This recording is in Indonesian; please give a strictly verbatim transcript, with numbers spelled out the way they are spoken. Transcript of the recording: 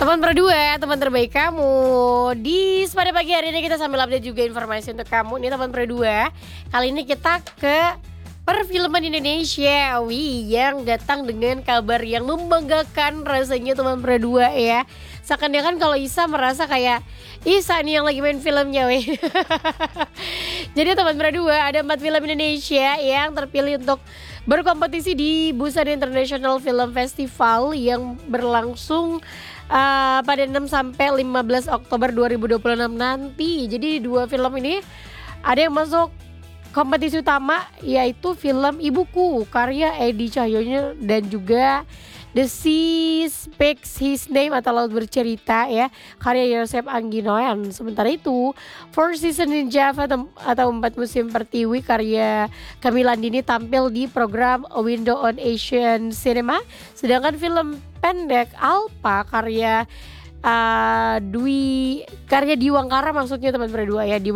Teman berdua, teman terbaik kamu. Di pada pagi hari ini kita sambil update juga informasi untuk kamu nih teman berdua. Kali ini kita ke perfilman Indonesia, wih, yang datang dengan kabar yang membanggakan rasanya teman berdua ya. Seakan-akan kalau Isa merasa kayak Isa nih yang lagi main filmnya weh. Jadi teman berdua ada empat film Indonesia yang terpilih untuk berkompetisi di Busan International Film Festival yang berlangsung uh, pada enam sampai lima belas Oktober dua ribu dua puluh enam nanti. Jadi dua film ini ada yang masuk kompetisi utama yaitu film Ibuku karya Edi Cahyono dan juga The Sea Speaks His Name atau Laut Bercerita ya karya Yosef Angginoyan. Sementara itu Four Seasons in Java atau Empat Musim Pertiwi karya Camilla Andini tampil di program A Window on Asian Cinema. Sedangkan film pendek Alpa karya uh, Dwi karya Diwangkara maksudnya teman berdua ya di